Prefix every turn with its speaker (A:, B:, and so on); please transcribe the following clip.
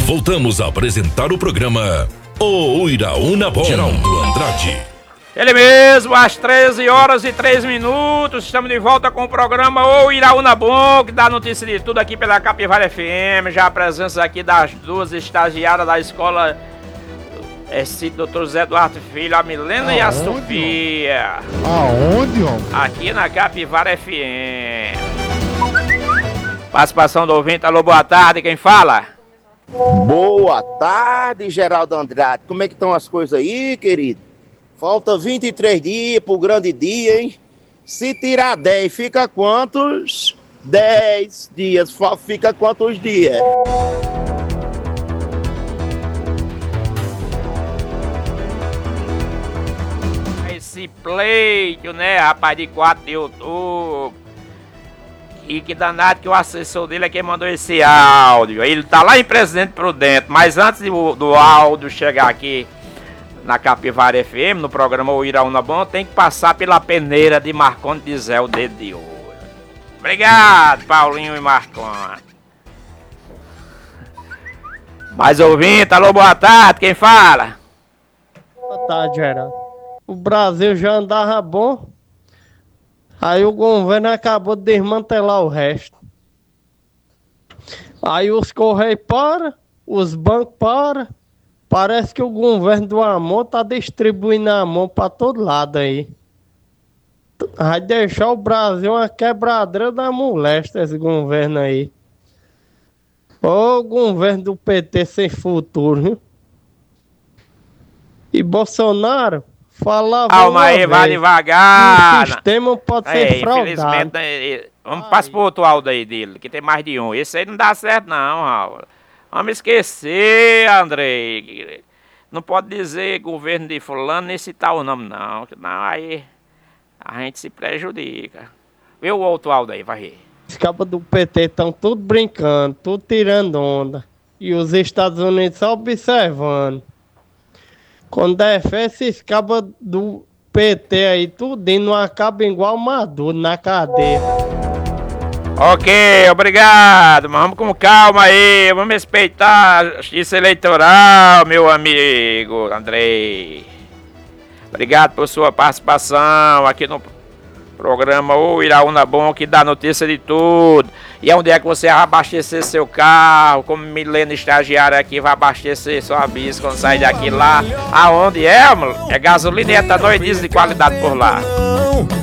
A: Voltamos a apresentar o programa O Iraúna Bom. Geraldo Andrade.
B: Ele mesmo, às 13h03, estamos de volta com o programa O Iraúna Bom, que dá notícia de tudo aqui pela Capivara FM. Já a presença aqui das duas estagiárias da escola Dr. José Duarte Filho, a Milena e a Sofia.
C: Aonde, homem?
B: Aqui na Capivara FM. Participação do ouvinte, alô, boa tarde, quem fala?
D: Boa tarde, Geraldo Andrade. Como é que estão as coisas aí, querido? Falta 23 dias pro grande dia, hein? Se tirar 10, fica quantos? 10 dias. Fica quantos dias?
B: Esse pleito, né, rapaz, de 4 de outubro. E que danado que o assessor dele é quem mandou esse áudio. Ele tá lá em Presidente Prudente, mas antes do áudio chegar aqui na Capivara FM, no programa O Iraúna Bom, tem que passar pela peneira de Marcondes de Zé, o dedo de ouro. Obrigado, Paulinho e Marcondes. Mais ouvinte, alô, boa tarde, quem fala?
E: Boa tarde, Geraldo. O Brasil já andava bom, aí o governo acabou de desmantelar o resto. Aí os Correios param, os bancos param. Parece que o governo do amor tá distribuindo amor pra todo lado aí. Vai deixar o Brasil uma quebradeira da molesta, esse governo aí. Ô governo do PT sem futuro, viu? E Bolsonaro falava.
B: Calma aí, vai devagar.
E: O sistema pode ser fraudado.
B: Infelizmente, vamos passar pro outro áudio aí dele, que tem mais de um. Esse aí não dá certo não, Raul. Vamos esquecer, Andrei. Não pode dizer governo de fulano nem citar o nome, não. Não, aí a gente se prejudica. Vê o outro áudio aí, vai ver.
E: Os cabos do PT estão tudo brincando, tudo tirando onda. E os Estados Unidos só observando. Quando é fé, esses cabos do PT aí, tudinho, não acaba igual Maduro na cadeia.
B: Ok, obrigado, mas vamos com calma aí, vamos respeitar a justiça eleitoral, meu amigo Andrei. Obrigado por sua participação aqui no programa O Iraúna Bom, que dá notícia de tudo. E é onde é que você vai abastecer seu carro, como Milena estagiária aqui vai abastecer sua bis quando sair daqui lá. Aonde é, amor? É gasolina e etanol e diesel de qualidade por lá.